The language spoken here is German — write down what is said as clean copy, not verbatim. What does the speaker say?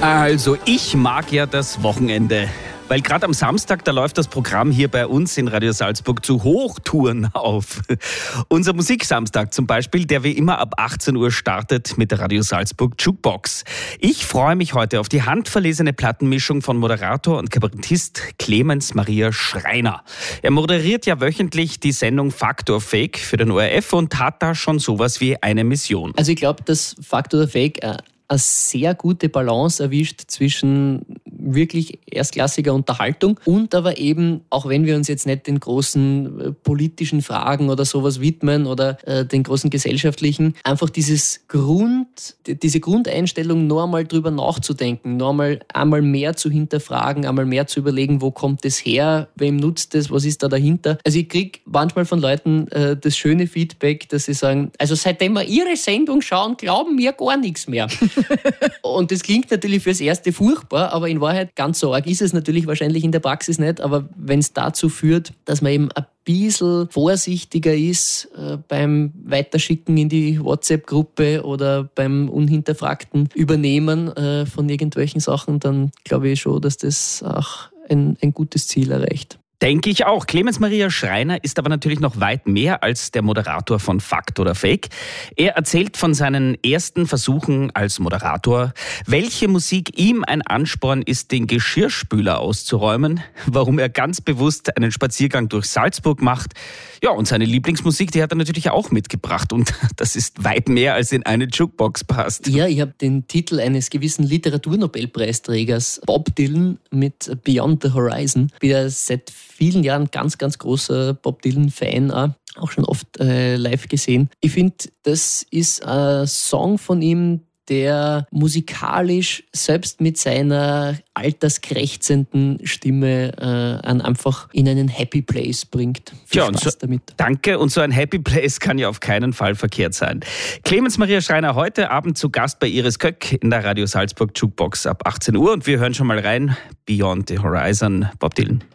Also, ich mag ja das Wochenende. Weil gerade am Samstag, da läuft das Programm hier bei uns in Radio Salzburg zu Hochtouren auf. Unser Musiksamstag zum Beispiel, der wie immer ab 18 Uhr startet mit der Radio Salzburg Jukebox. Ich freue mich heute auf die handverlesene Plattenmischung von Moderator und Kabarettist Clemens Maria Schreiner. Er moderiert ja wöchentlich die Sendung Fakt oder Fake für den ORF und hat da schon sowas wie eine Mission. Also ich glaube, dass Fakt oder Fake eine sehr gute Balance erwischt zwischen wirklich erstklassiger Unterhaltung und aber eben, auch wenn wir uns jetzt nicht den großen politischen Fragen oder sowas widmen oder den großen gesellschaftlichen, einfach diese Grundeinstellung noch einmal drüber nachzudenken, noch einmal mehr zu hinterfragen, einmal mehr zu überlegen, wo kommt das her, wem nutzt das, was ist da dahinter. Also ich kriege manchmal von Leuten das schöne Feedback, dass sie sagen, also seitdem wir Ihre Sendung schauen, glauben wir gar nichts mehr. Und das klingt natürlich fürs Erste furchtbar, aber in Wahrheit ganz so arg ist es natürlich wahrscheinlich in der Praxis nicht. Aber wenn es dazu führt, dass man eben ein bisschen vorsichtiger ist beim Weiterschicken in die WhatsApp-Gruppe oder beim unhinterfragten Übernehmen von irgendwelchen Sachen, dann glaube ich schon, dass das auch ein gutes Ziel erreicht. Denke ich auch. Clemens Maria Schreiner ist aber natürlich noch weit mehr als der Moderator von Fakt oder Fake. Er erzählt von seinen ersten Versuchen als Moderator, welche Musik ihm ein Ansporn ist, den Geschirrspüler auszuräumen, warum er ganz bewusst einen Spaziergang durch Salzburg macht. Ja, und seine Lieblingsmusik, die hat er natürlich auch mitgebracht und das ist weit mehr, als in eine Jukebox passt. Ja, ich habe den Titel eines gewissen Literaturnobelpreisträgers Bob Dylan mit Beyond the Horizon. Bin ja seit vielen Jahren ganz, ganz großer Bob Dylan-Fan, auch schon oft live gesehen. Ich finde, das ist ein Song von ihm, der musikalisch selbst mit seiner alterskrächzenden Stimme einfach in einen Happy Place bringt. Viel Spaß damit. Danke, und so ein Happy Place kann ja auf keinen Fall verkehrt sein. Clemens Maria Schreiner heute Abend zu Gast bei Iris Köck in der Radio Salzburg Jukebox ab 18 Uhr und wir hören schon mal rein. Beyond the Horizon, Bob Dylan.